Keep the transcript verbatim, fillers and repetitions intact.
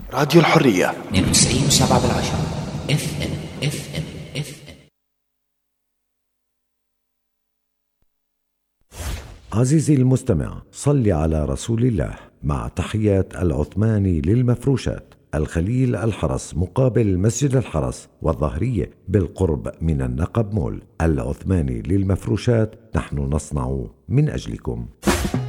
راديو الحرية اثنين وتسعين وسبعة بالعشرة اف ام اف ام اف ام. عزيزي المستمع، صل على رسول الله. مع تحيات العثماني للمفروشات، الخليل الحرس مقابل مسجد الحرس والظهرية بالقرب من النقب مول. العثماني للمفروشات، نحن نصنع من أجلكم.